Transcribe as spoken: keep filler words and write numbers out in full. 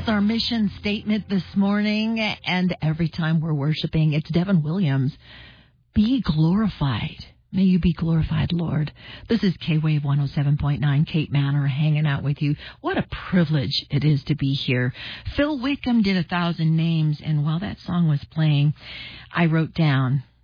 our mission statement this morning, and every time we're worshiping, it's Devin Williams. Be glorified. May you be glorified, Lord. This is K-Wave one oh seven point nine, Cape Manor, hanging out with you. What a privilege it is to be here. Phil Wickham did A Thousand Names, and while that song was playing, I wrote down